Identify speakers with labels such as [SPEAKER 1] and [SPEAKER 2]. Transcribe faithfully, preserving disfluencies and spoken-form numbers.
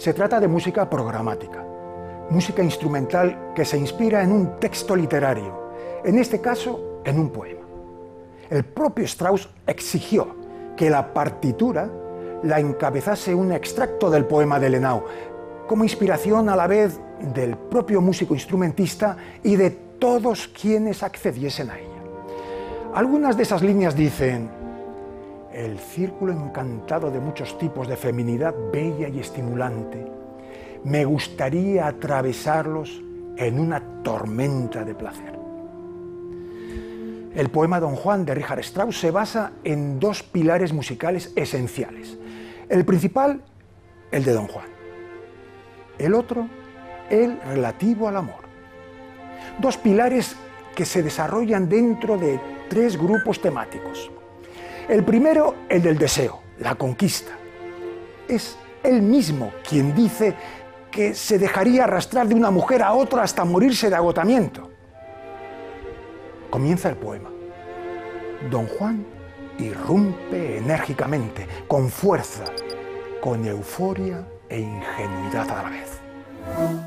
[SPEAKER 1] Se trata de música programática, música instrumental que se inspira en un texto literario, en este caso en un poema. El propio Strauss exigió que la partitura la encabezase un extracto del poema de Lenau, como inspiración a la vez del propio músico instrumentista y de todos quienes accediesen a ella. Algunas de esas líneas dicen: el círculo encantado de muchos tipos de feminidad bella y estimulante, me gustaría atravesarlos en una tormenta de placer. El poema Don Juan de Richard Strauss se basa en dos pilares musicales esenciales. El principal, el de Don Juan. El otro, el relativo al amor. Dos pilares que se desarrollan dentro de tres grupos temáticos. El primero, el del deseo, la conquista. Es él mismo quien dice que se dejaría arrastrar de una mujer a otra hasta morirse de agotamiento. Comienza el poema. Don Juan irrumpe enérgicamente, con fuerza, con euforia e ingenuidad a la vez.